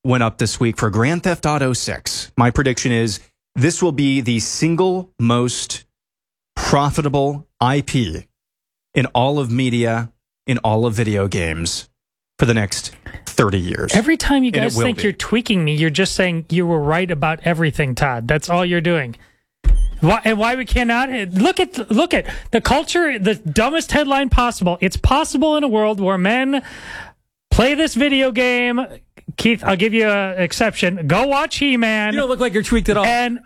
went up this week for Grand Theft Auto 6. My prediction is this will be the single most profitable IP in all of media, in all of video games for the next 30 years. Every time you guys think you're tweaking me, you're just saying you were right about everything, Todd. That's all you're doing. Why we cannot look at the culture, the dumbest headline possible. It's possible in a world where men play this video game. Keith, I'll give you an exception. Go watch He-Man. You don't look like you're tweaked at all. And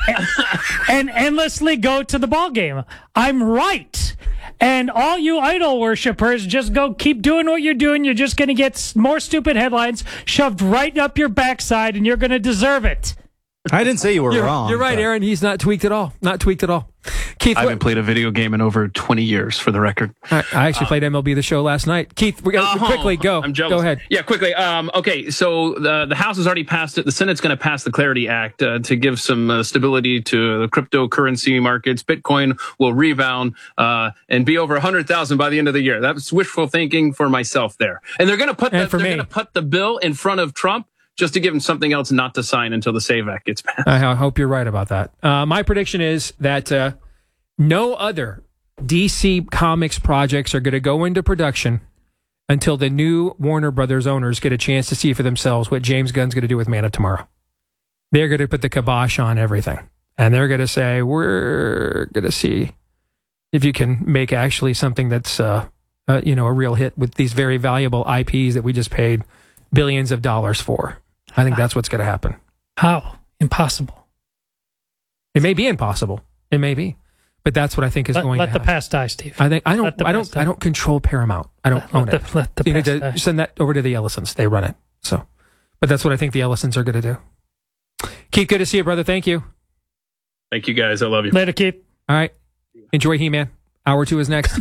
endlessly go to the ball game. I'm right. And all you idol worshippers, just go keep doing what you're doing. You're just going to get more stupid headlines shoved right up your backside, and you're going to deserve it. I didn't say you were wrong. You're right, Aaron. He's not tweaked at all. Not tweaked at all. Keith, I haven't played a video game in over 20 years, for the record. I actually played MLB The Show last night. Keith, we're gonna quickly go. I'm jealous. Go ahead. Yeah, quickly. Okay, so the House has already passed it. The Senate's going to pass the Clarity Act to give some stability to the cryptocurrency markets. Bitcoin will rebound and be over 100,000 by the end of the year. That's wishful thinking for myself there. And they're going to put the bill in front of Trump, just to give him something else not to sign until the SAVE Act gets passed. I hope you're right about that. My prediction is that no other DC Comics projects are going to go into production until the new Warner Brothers owners get a chance to see for themselves what James Gunn's going to do with Man of Tomorrow. They're going to put the kibosh on everything. And they're going to say, we're going to see if you can make actually something that's a real hit with these very valuable IPs that we just paid billions of dollars for. I think that's what's going to happen. How? Impossible. It may be impossible. It may be, but that's what I think is going to happen. Let the past die, Steve. I don't control Paramount. I don't own it. Let the you need past to die. send that over to the Ellisons. They run it. So, but that's what I think the Ellisons are going to do. Keith, good to see you, brother. Thank you. Thank you, guys. I love you. Later, Keith. All right. Enjoy He-Man. Hour 2 is next.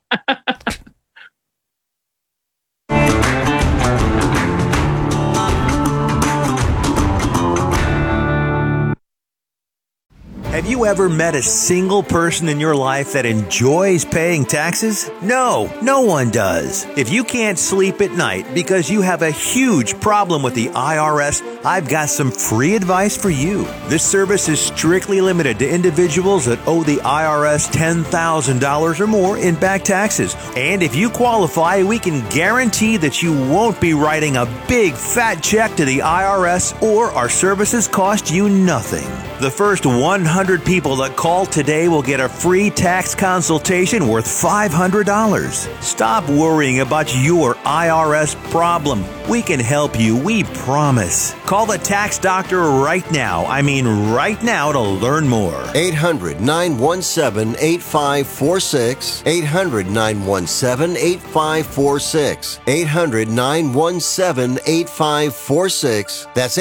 Have you ever met a single person in your life that enjoys paying taxes? No, no one does. If you can't sleep at night because you have a huge problem with the IRS, I've got some free advice for you. This service is strictly limited to individuals that owe the IRS $10,000 or more in back taxes. And if you qualify, we can guarantee that you won't be writing a big fat check to the IRS, or our services cost you nothing. The first 100 people that call today will get a free tax consultation worth $500. Stop worrying about your IRS problem. We can help you, we promise. Call the tax doctor right now. I mean right now, to learn more. 800-917-8546. 800-917-8546. 800-917-8546. That's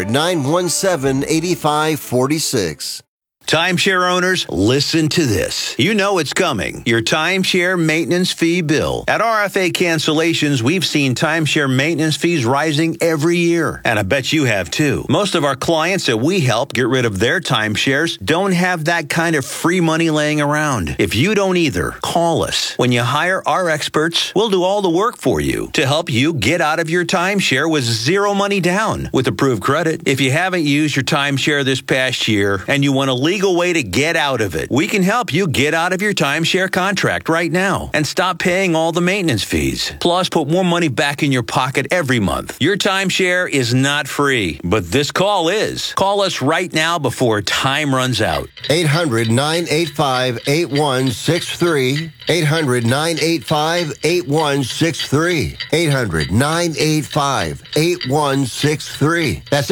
800-917-8546. Timeshare owners, listen to this. You know it's coming. Your timeshare maintenance fee bill. At RFA Cancellations, we've seen timeshare maintenance fees rising every year. And I bet you have too. Most of our clients that we help get rid of their timeshares don't have that kind of free money laying around. If you don't either, call us. When you hire our experts, we'll do all the work for you to help you get out of your timeshare with zero money down with approved credit. If you haven't used your timeshare this past year and you want to legal way to get out of it, we can help you get out of your timeshare contract right now and stop paying all the maintenance fees. Plus, put more money back in your pocket every month. Your timeshare is not free, but this call is. Call us right now before time runs out. 800-985-8163. 800-985-8163. 800-985-8163. That's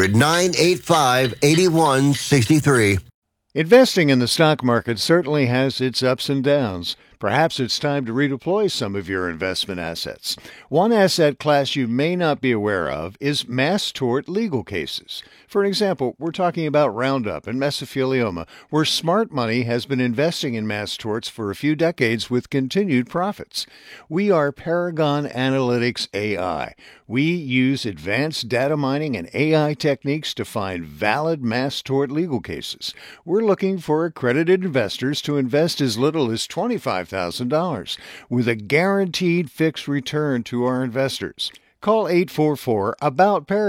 800-985-8163. Investing in the stock market certainly has its ups and downs. Perhaps it's time to redeploy some of your investment assets. One asset class you may not be aware of is mass tort legal cases. For example, we're talking about Roundup and mesothelioma, where smart money has been investing in mass torts for a few decades with continued profits. We are Paragon Analytics AI. We use advanced data mining and AI techniques to find valid mass tort legal cases. We're looking for accredited investors to invest as little as $25,000 with a guaranteed fixed return to our investors. Call 844-ABOUT-PARAGON.